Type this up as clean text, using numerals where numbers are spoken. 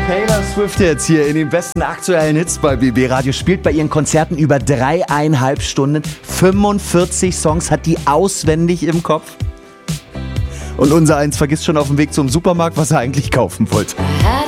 Taylor Swift jetzt hier in den besten aktuellen Hits bei BB Radio. Spielt bei ihren Konzerten über 3,5 Stunden. 45 Songs hat die auswendig im Kopf. Und unser Eins vergisst schon auf dem Weg zum Supermarkt, was er eigentlich kaufen wollte.